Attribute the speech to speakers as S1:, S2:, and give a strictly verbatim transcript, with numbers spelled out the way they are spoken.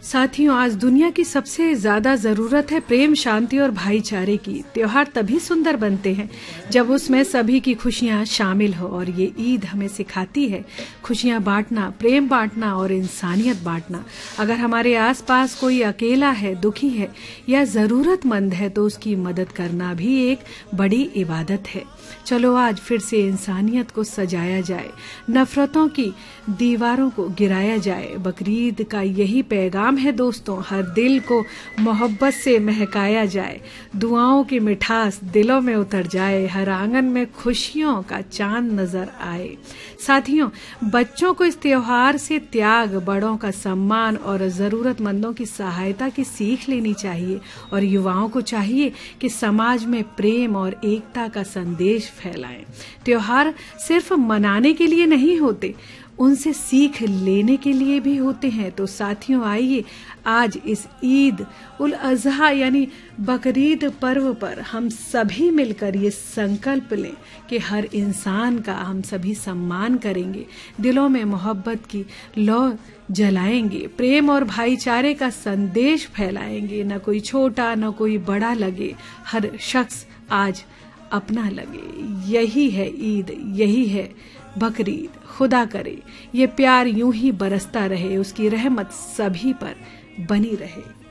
S1: साथियों, आज दुनिया की सबसे ज्यादा जरूरत है प्रेम, शांति और भाईचारे की। त्योहार तभी सुंदर बनते हैं जब उसमें सभी की खुशियां शामिल हो, और ये ईद हमें सिखाती है खुशियां बांटना, प्रेम बांटना और इंसानियत बांटना। अगर हमारे आसपास कोई अकेला है, दुखी है या जरूरतमंद है तो उसकी मदद करना भी एक बड़ी इबादत है। चलो आज फिर से इंसानियत को सजाया जाए, नफरतों की दीवारों को गिराया जाए। बकरीद का यही पैगाम है दोस्तों, हर दिल को मोहब्बत से महकाया जाए, दुआओं की मिठास दिलों में उतर जाए, हर आंगन में खुशियों का चांद नजर आए। साथियों, बच्चों को इस त्योहार से त्याग, बड़ों का सम्मान और जरूरतमंदों की सहायता की सीख लेनी चाहिए, और युवाओं को चाहिए कि समाज में प्रेम और एकता का संदेश फैलाएं। त्योहार सिर्फ मनाने के लिए नहीं होते, उनसे सीख लेने के लिए भी होते हैं। तो साथियों, आइए आज इस ईद उल अजहा यानी बकरीद पर्व पर हम सभी मिलकर ये संकल्प लें कि हर इंसान का हम सभी सम्मान करेंगे, दिलों में मोहब्बत की लौ जलाएंगे, प्रेम और भाईचारे का संदेश फैलाएंगे। न कोई छोटा न कोई बड़ा लगे, हर शख्स आज अपना लगे। यही है ईद, यही है बकरीद। खुदा करे ये प्यार यूं ही बरसता रहे, उसकी रहमत सभी पर बनी रहे।